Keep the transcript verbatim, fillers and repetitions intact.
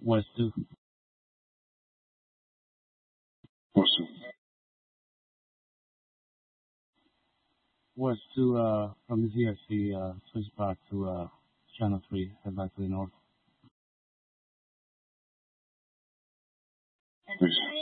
West two. What's the West two, uh, from Z X C, uh, switch back to, uh, channel three, head back to the north. Peace.